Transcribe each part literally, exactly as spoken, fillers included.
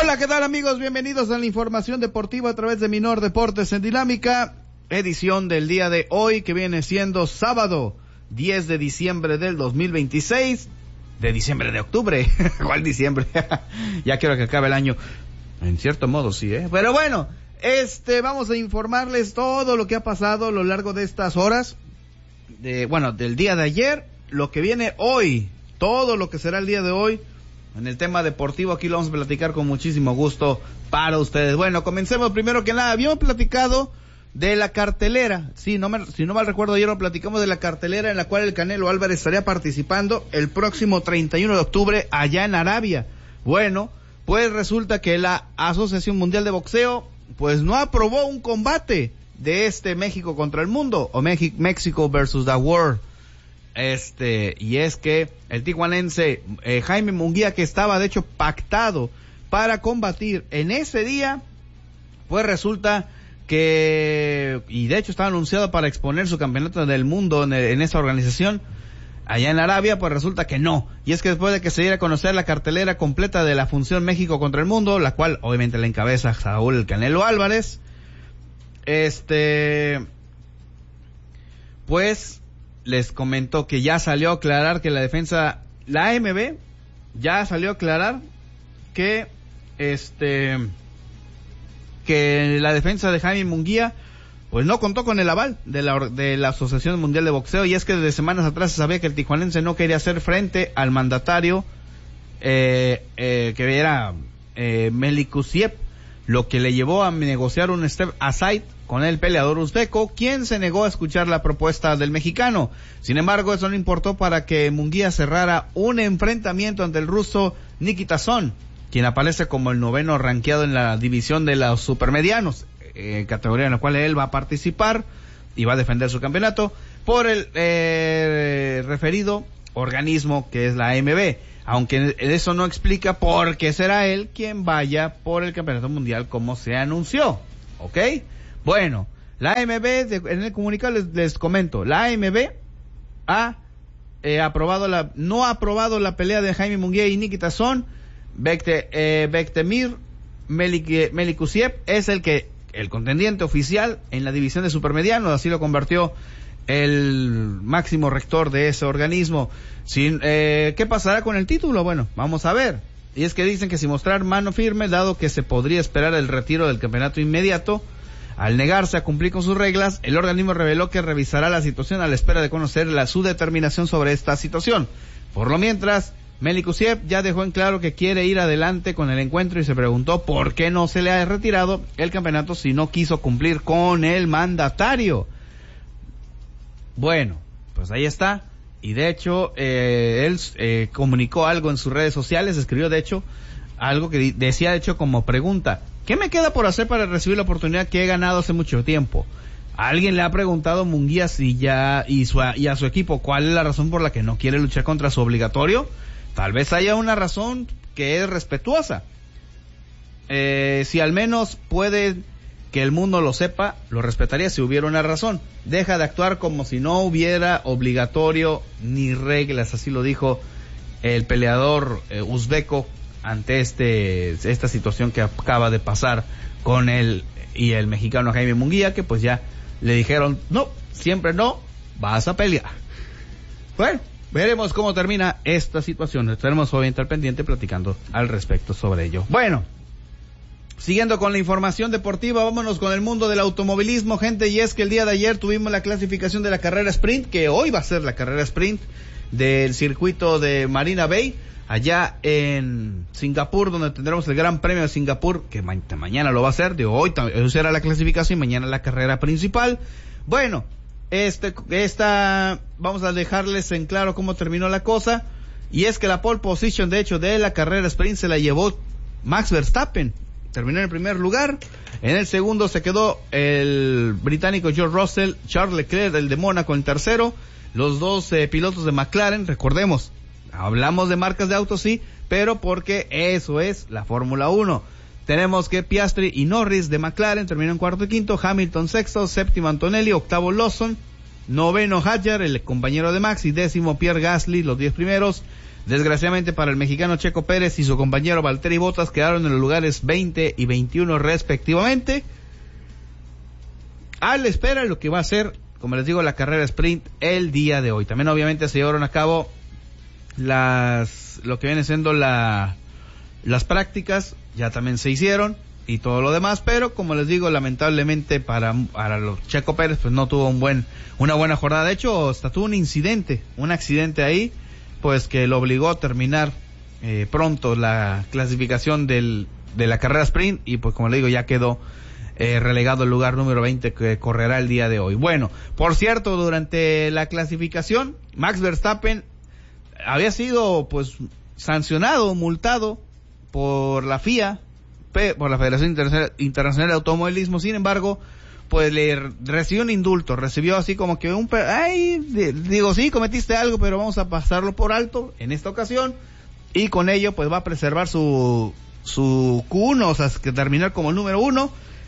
Hola, ¿qué tal amigos? Bienvenidos a la información deportiva a través de Minor Deportes en Dinámica, edición del día de hoy que viene siendo sábado diez de diciembre del dos mil veintiséis, de diciembre de octubre, ¿cuál diciembre? Ya quiero que acabe el año, en cierto modo sí, ¿eh? Pero bueno, este, vamos a informarles todo lo que ha pasado a lo largo de estas horas, de, bueno, del día de ayer, lo que viene hoy, todo lo que será el día de hoy. En el tema deportivo aquí lo vamos a platicar con muchísimo gusto para ustedes. Bueno, comencemos primero que nada. Habíamos platicado de la cartelera. Sí, no me, si no mal recuerdo, ayer lo platicamos de la cartelera en la cual el Canelo Álvarez estaría participando el próximo treinta y uno de octubre allá en Arabia. Bueno, pues resulta que la Asociación Mundial de Boxeo pues no aprobó un combate de este México contra el mundo o México, México versus the World. Este, y es que el tijuanense eh, Jaime Munguía, que estaba de hecho pactado para combatir en ese día, pues resulta que, y de hecho estaba anunciado para exponer su campeonato del mundo en, en esa organización allá en Arabia, pues resulta que no. Y es que después de que se diera a conocer la cartelera completa de la función México contra el mundo, la cual obviamente la encabeza Saúl el Canelo Álvarez, este, pues les comentó que ya salió a aclarar que la defensa, la A M B, ya salió a aclarar que este, que la defensa de Jaime Munguía, pues no contó con el aval de la, de la Asociación Mundial de Boxeo, y es que desde semanas atrás se sabía que el tijuanense no quería hacer frente al mandatario, eh, eh, que era, eh, Melikuziev, lo que le llevó a negociar un step aside con el peleador uzbeco, quien se negó a escuchar la propuesta del mexicano. Sin embargo, eso no importó para que Munguía cerrara un enfrentamiento ante el ruso Nikita Son, quien aparece como el noveno rankeado en la división de los supermedianos, eh, categoría en la cual él va a participar y va a defender su campeonato por el eh, referido organismo que es la A M B. Aunque eso no explica por qué será él quien vaya por el campeonato mundial como se anunció, ¿ok? Bueno, la A M B, de, en el comunicado les, les comento, la A M B ha eh, aprobado la, no ha aprobado la pelea de Jaime Munguía y Nikita Son. Bekte, eh, Bektemir Melik, Melikuziev es el que, el contendiente oficial en la división de supermedianos, así lo convirtió el máximo rector de ese organismo. Sin, eh, ¿qué pasará con el título? Bueno, vamos a ver. Y es que dicen que sin mostrar mano firme, dado que se podría esperar el retiro del campeonato inmediato, al negarse a cumplir con sus reglas, el organismo reveló que revisará la situación a la espera de conocer la, su determinación sobre esta situación. Por lo mientras, Melikuziev ya dejó en claro que quiere ir adelante con el encuentro y se preguntó por qué no se le ha retirado el campeonato si no quiso cumplir con el mandatario. Bueno, pues ahí está. Y de hecho, eh, él eh, comunicó algo en sus redes sociales, escribió de hecho algo que di- decía de hecho como pregunta: ¿qué me queda por hacer para recibir la oportunidad que he ganado hace mucho tiempo? Alguien le ha preguntado a Munguía si ya y, su, y a su equipo cuál es la razón por la que no quiere luchar contra su obligatorio. Tal vez haya una razón que es respetuosa. Eh, si al menos puede que el mundo lo sepa, lo respetaría si hubiera una razón. Deja de actuar como si no hubiera obligatorio ni reglas, así lo dijo el peleador eh, uzbeco ante este esta situación que acaba de pasar con él y el mexicano Jaime Munguía, que pues ya le dijeron, no, siempre no, vas a pelear. Bueno, veremos cómo termina esta situación. Estaremos obviamente al pendiente platicando al respecto sobre ello. Bueno, siguiendo con la información deportiva, vámonos con el mundo del automovilismo, gente, y es que el día de ayer tuvimos la clasificación de la carrera sprint, que hoy va a ser la carrera sprint del circuito de Marina Bay, allá en Singapur, donde tendremos el Gran Premio de Singapur, que ma- mañana lo va a ser, de hoy hoy será la clasificación y mañana la carrera principal. Bueno, este, esta, vamos a dejarles en claro cómo terminó la cosa, y es que la pole position, de hecho, de la carrera sprint se la llevó Max Verstappen. Terminó en el primer lugar. En el segundo se quedó el británico George Russell, Charles Leclerc, el de Mónaco, en tercero. Los dos eh, pilotos de McLaren, recordemos, hablamos de marcas de autos, sí, pero porque eso es la Fórmula uno. Tenemos que Piastri y Norris de McLaren terminaron en cuarto y quinto, Hamilton sexto, séptimo Antonelli, octavo Lawson, noveno Hadjar, el compañero de Max, y décimo Pierre Gasly, los diez primeros. Desgraciadamente para el mexicano Checo Pérez y su compañero Valtteri Bottas quedaron en los lugares veinte y veintiuno respectivamente, a la espera de lo que va a ser, como les digo, la carrera sprint el día de hoy. También obviamente se llevaron a cabo las, lo que viene siendo la, las prácticas, ya también se hicieron y todo lo demás, pero como les digo, lamentablemente para, para los Checo Pérez pues no tuvo un buen, una buena jornada. De hecho, hasta tuvo un incidente, un accidente ahí, pues que lo obligó a terminar eh, pronto la clasificación del, de la carrera sprint y pues como le digo, ya quedó eh, relegado al lugar número veinte que correrá el día de hoy. Bueno, por cierto, durante la clasificación, Max Verstappen había sido pues sancionado, multado por la F I A, por la Federación Internacional, Internacional de Automovilismo. Sin embargo, pues le recibió un indulto, recibió así como que un, ay, digo, sí, cometiste algo, pero vamos a pasarlo por alto en esta ocasión, y con ello pues va a preservar su, su Q uno, o sea, que terminar como el número uno,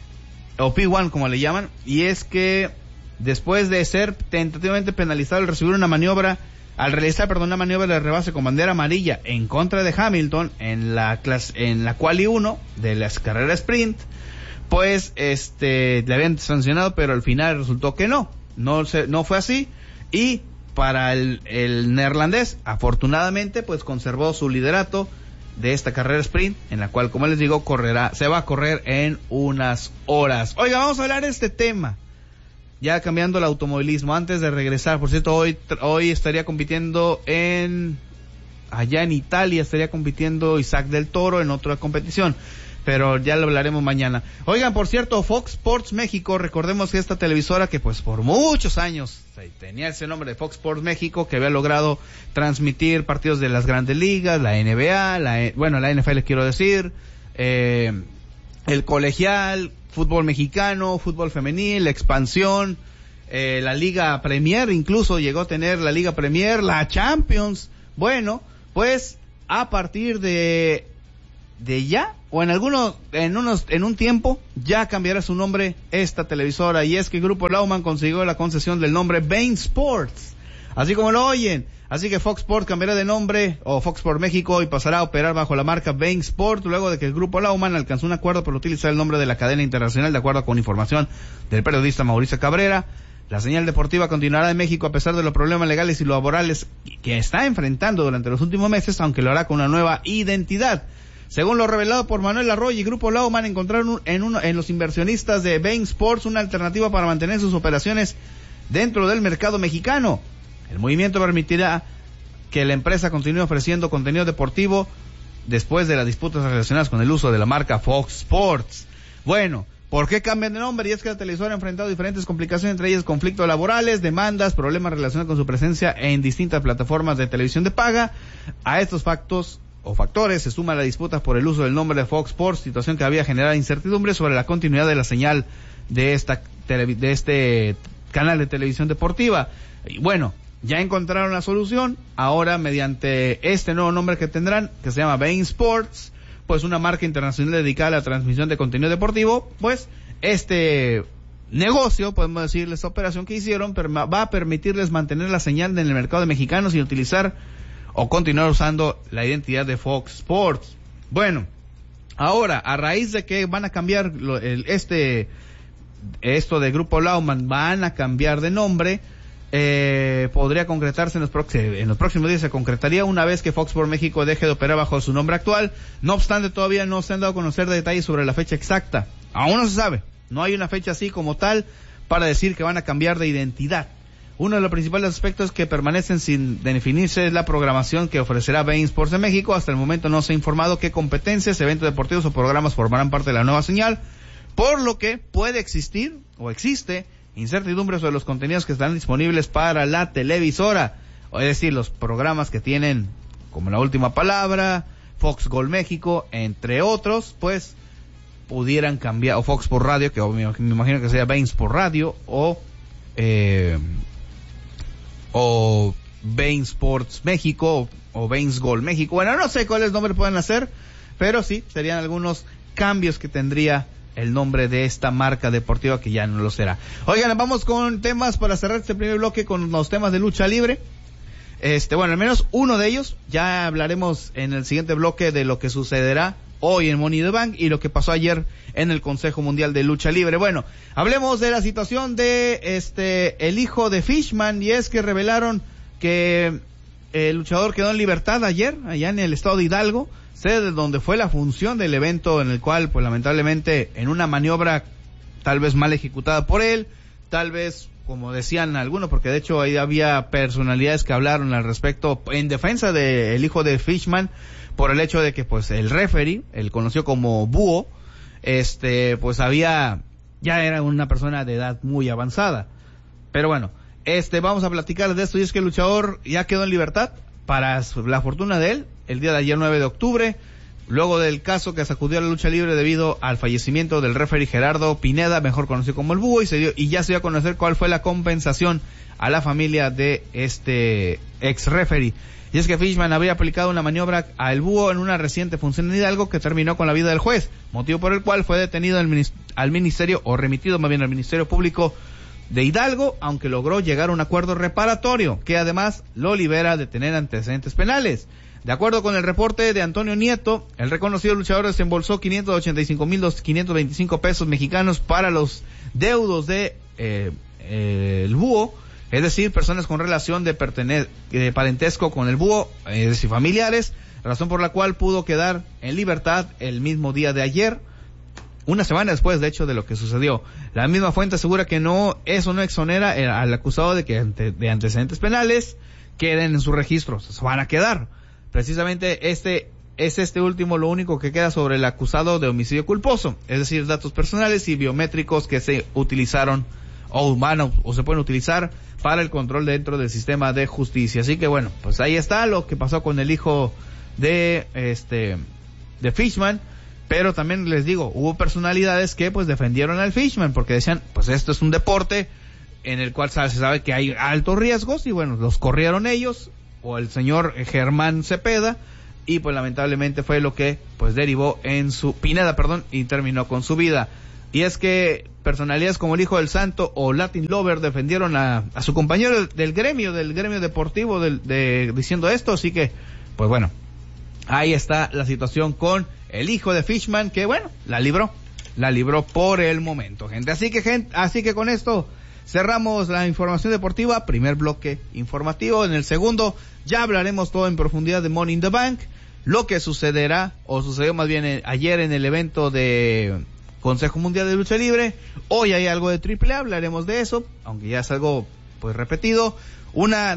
o P uno como le llaman, y es que después de ser tentativamente penalizado al recibir una maniobra, al realizar, perdón, una maniobra de rebase con bandera amarilla en contra de Hamilton en la clase, en la quali uno de las carreras sprint, pues este le habían sancionado, pero al final resultó que no, no se, no fue así, y para el, el neerlandés, afortunadamente, pues conservó su liderato de esta carrera sprint, en la cual, como les digo, correrá, se va a correr en unas horas. Oiga, vamos a hablar de este tema, ya cambiando el automovilismo, antes de regresar. Por cierto, hoy, hoy estaría compitiendo en, allá en Italia, estaría compitiendo Isaac del Toro en otra competición, pero ya lo hablaremos mañana. Oigan, por cierto, Fox Sports México, recordemos que esta televisora que pues por muchos años tenía ese nombre de Fox Sports México, que había logrado transmitir partidos de las grandes ligas, la N B A, la, bueno, la N F L quiero decir, eh, el colegial, fútbol mexicano, fútbol femenil, la expansión, eh, la Liga Premier, incluso llegó a tener la Liga Premier, la Champions. Bueno, pues a partir de de ya, o en algunos, en unos, en un tiempo, ya cambiará su nombre esta televisora, y es que el Grupo Lauman consiguió la concesión del nombre beIN Sports, así como lo oyen. Así que Fox Sports cambiará de nombre, o Fox Sports México, y pasará a operar bajo la marca beIN Sports, luego de que el Grupo Lauman alcanzó un acuerdo para utilizar el nombre de la cadena internacional, de acuerdo con información del periodista Mauricio Cabrera. La señal deportiva continuará en México a pesar de los problemas legales y laborales que está enfrentando durante los últimos meses, aunque lo hará con una nueva identidad. Según lo revelado por Manuel Arroyo y Grupo Lauman, encontraron en, uno, en los inversionistas de beIN Sports una alternativa para mantener sus operaciones dentro del mercado mexicano. El movimiento permitirá que la empresa continúe ofreciendo contenido deportivo después de las disputas relacionadas con el uso de la marca Fox Sports. Bueno, ¿por qué cambian de nombre? Y es que la televisora ha enfrentado diferentes complicaciones, entre ellas conflictos laborales, demandas, problemas relacionados con su presencia en distintas plataformas de televisión de paga. A estos factos o factores se suma la disputa por el uso del nombre de Fox Sports, situación que había generado incertidumbre sobre la continuidad de la señal de esta de este canal de televisión deportiva. Y bueno, ya encontraron la solución, ahora mediante este nuevo nombre que tendrán, que se llama beIN Sports, pues una marca internacional dedicada a la transmisión de contenido deportivo, pues este negocio, podemos decirles, esta operación que hicieron, va a permitirles mantener la señal en el mercado mexicano sin utilizar o continuar usando la identidad de Fox Sports. Bueno, ahora, a raíz de que van a cambiar lo, el, este, esto de Grupo Lauman, van a cambiar de nombre, eh, podría concretarse en los, próximos, en los próximos días, se concretaría una vez que Fox Sports México deje de operar bajo su nombre actual. No obstante, todavía no se han dado a conocer detalles sobre la fecha exacta. Aún no se sabe, no hay una fecha así como tal para decir que van a cambiar de identidad. Uno de los principales aspectos que permanecen sin definirse es la programación que ofrecerá beIN Sports de México. Hasta el momento no se ha informado qué competencias, eventos deportivos o programas formarán parte de la nueva señal, por lo que puede existir o existe incertidumbre sobre los contenidos que estarán disponibles para la televisora, es decir, los programas que tienen como La Última Palabra, Fox Gol México, entre otros, pues pudieran cambiar, o Fox por Radio, que me, me imagino que sea beIN por Radio, o eh, o beIN Sports México, o, o beIN Gol México. Bueno, no sé cuáles nombres pueden hacer, pero sí, serían algunos cambios que tendría el nombre de esta marca deportiva, que ya no lo será. Oigan, vamos con temas para cerrar este primer bloque con los temas de lucha libre. Este, bueno, al menos uno de ellos, ya hablaremos en el siguiente bloque de lo que sucederá hoy en Money in the Bank y lo que pasó ayer en el Consejo Mundial de Lucha Libre. Bueno, hablemos de la situación de este el hijo de Fishman, y es que revelaron que el luchador quedó en libertad ayer allá en el estado de Hidalgo, sede donde fue la función del evento, en el cual pues lamentablemente en una maniobra tal vez mal ejecutada por él, tal vez como decían algunos, porque de hecho ahí había personalidades que hablaron al respecto en defensa del hijo de Fishman, por el hecho de que pues el referee, el conocido como Búho, este pues había, ya era una persona de edad muy avanzada. Pero bueno, este vamos a platicar de esto, y es que el luchador ya quedó en libertad para la fortuna de él el día de ayer, nueve de octubre, luego del caso que sacudió a la lucha libre debido al fallecimiento del referee Gerardo Pineda, mejor conocido como el Búho, y se dio, y ya se dio a conocer cuál fue la compensación a la familia de este ex referee. Y es que Fishman había aplicado una maniobra al Búho en una reciente función en Hidalgo que terminó con la vida del juez, motivo por el cual fue detenido al ministerio, al ministerio o remitido más bien al Ministerio Público de Hidalgo, aunque logró llegar a un acuerdo reparatorio que además lo libera de tener antecedentes penales. De acuerdo con el reporte de Antonio Nieto, el reconocido luchador desembolsó quinientos ochenta y cinco mil quinientos veinticinco pesos mexicanos para los deudos de eh, eh, el Búho, es decir, personas con relación de, pertene- de parentesco con el Búho, es decir, familiares, razón por la cual pudo quedar en libertad el mismo día de ayer, una semana después, de hecho, de lo que sucedió. La misma fuente asegura que no, eso no exonera al acusado de que ante, de antecedentes penales queden en su registro, se van a quedar. Precisamente este es este último lo único que queda sobre el acusado de homicidio culposo, es decir, datos personales y biométricos que se utilizaron o humanos o se pueden utilizar para el control dentro del sistema de justicia. Así que bueno, pues ahí está lo que pasó con el hijo de este de Fishman, pero también les digo, hubo personalidades que pues defendieron al Fishman porque decían, pues esto es un deporte en el cual se sabe que hay altos riesgos y bueno, los corrieron ellos o el señor Germán Cepeda, y pues lamentablemente fue lo que pues derivó en su Pineda, perdón, y terminó con su vida. Y es que personalidades como el Hijo del Santo o Latin Lover defendieron a, a su compañero del, del gremio, del gremio deportivo, del, de, diciendo esto, así que, pues bueno, ahí está la situación con el hijo de Fishman, que bueno, la libró, la libró por el momento, gente. Así que, gente, así que con esto cerramos la información deportiva, primer bloque informativo. En el segundo ya hablaremos todo en profundidad de Money in the Bank, lo que sucederá, o sucedió más bien en, ayer en el evento de Consejo Mundial de Lucha Libre. Hoy hay algo de triple A, hablaremos de eso, aunque ya es algo pues repetido. Una